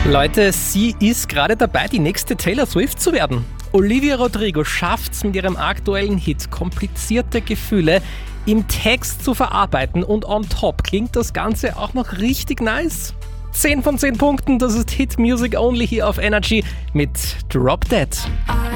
Leute, sie ist gerade dabei, die nächste Taylor Swift zu werden. Olivia Rodrigo schafft's mit ihrem aktuellen Hit, komplizierte Gefühle im Text zu verarbeiten und on top klingt das Ganze auch noch richtig nice. 10 von 10 Punkten, das ist Hit Music Only hier auf Energy mit Drop Dead.